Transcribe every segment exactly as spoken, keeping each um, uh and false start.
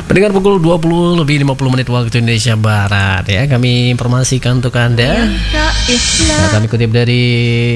Pendengar pukul dua puluh lebih lima puluh menit waktu Indonesia Barat ya. Kami informasikan untuk Anda. Nah, kami kutip dari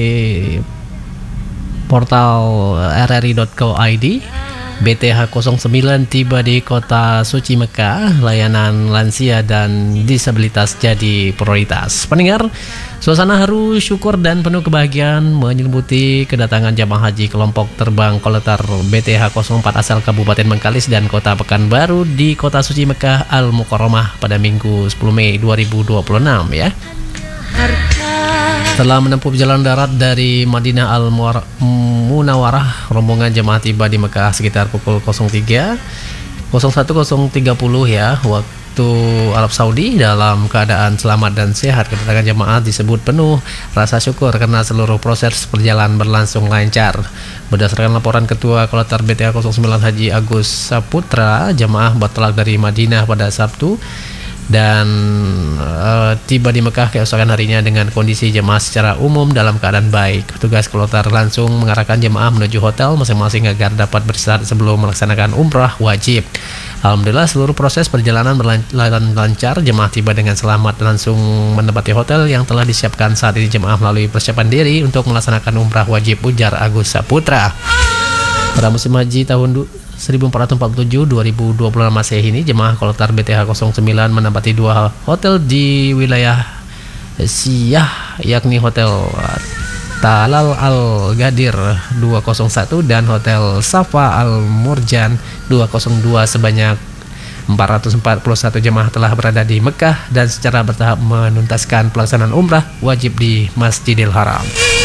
portal r r i dot co titik i d. B T H nol sembilan tiba di kota suci Mekah. Layanan lansia dan disabilitas jadi prioritas. Pendengar, suasana haru, syukur dan penuh kebahagiaan menyelimuti kedatangan jamaah haji kelompok terbang kloter B T H nol empat asal Kabupaten Bengkalis dan Kota Pekanbaru di kota suci Mekah Al Mukarramah pada Minggu sepuluh Mei dua ribu dua puluh enam ya. Setelah menempuh perjalanan darat dari Madinah Al Munawarah, rombongan jemaah tiba di Mekah sekitar pukul tiga tiga puluh ya waktu Arab Saudi dalam keadaan selamat dan sehat. Kedatangan jemaah disebut penuh rasa syukur karena seluruh proses perjalanan berlangsung lancar. Berdasarkan laporan Ketua Kloter B T H nol sembilan Haji Agus Saputra, jemaah bertolak dari Madinah pada Sabtu dan uh, tiba di Mekah keesokan harinya dengan kondisi jemaah secara umum dalam keadaan baik. Petugas kloter langsung mengarahkan jemaah menuju hotel masing-masing agar dapat beristirahat sebelum melaksanakan umrah wajib. Alhamdulillah seluruh proses perjalanan berjalan lancar. Jemaah tiba dengan selamat langsung menempati hotel yang telah disiapkan. Saat ini jemaah melalui persiapan diri untuk melaksanakan umrah wajib, ujar Agus Saputra. Pada musim haji tahun seribu empat ratus empat puluh tujuh dua ribu dua puluh enam Masehi ini, jemaah kloter B T H nol sembilan menempati dua hotel di wilayah Siyah, yakni Hotel Talal Al-Gadir dua nol satu dan Hotel Safa Al-Murjan dua nol dua. Sebanyak empat ratus empat puluh satu jemaah telah berada di Mekah dan secara bertahap menuntaskan pelaksanaan umrah wajib di Masjidil Haram.